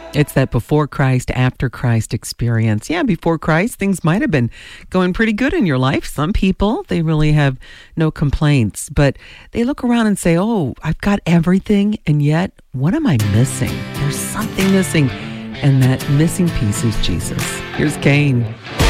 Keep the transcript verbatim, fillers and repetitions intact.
It's that before Christ, after Christ experience. Yeah, before Christ, things might have been going pretty good in your life. Some people, they really have no complaints, but they look around and say, oh, I've got everything, and yet, what am I missing? There's something missing, and that missing piece is Jesus. Here's Cain.